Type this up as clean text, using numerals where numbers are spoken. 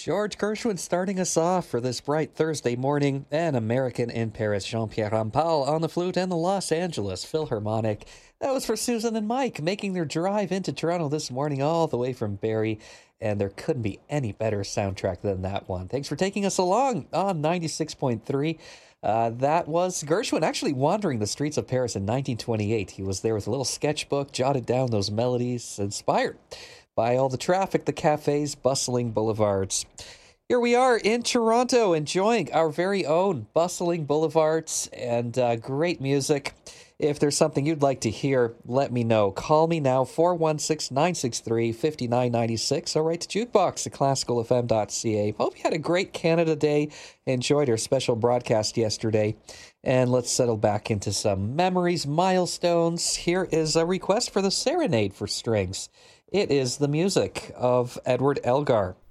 George Gershwin starting us off for this bright Thursday morning. An American in Paris, Jean-Pierre Rampal on the flute, and the Los Angeles Philharmonic. That was for Susan and Mike making their drive into Toronto this morning all the way from Barrie. And there couldn't be any better soundtrack than that one. Thanks for taking us along on 96.3. That was Gershwin actually wandering the streets of Paris in 1928. He was there with a little sketchbook, jotted down those melodies, inspired by all the traffic, the cafes, bustling boulevards. Here we are in Toronto, enjoying our very own bustling boulevards and great music. If there's something you'd like to hear, let me know. Call me now, 416-963-5996, or write to jukebox at classicalfm.ca. Hope you had a great Canada Day, enjoyed our special broadcast yesterday, and let's settle back into some memories, milestones. Here is a request for the Serenade for Strings. It is the music of Edward Elgar.